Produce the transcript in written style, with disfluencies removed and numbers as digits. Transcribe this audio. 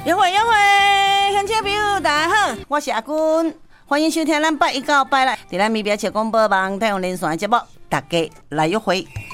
约会，乡亲朋友大家好，我是阿君，欢迎收听咱8、1到8来，在咱咪标七广播网太阳连线的节目，大家来约会。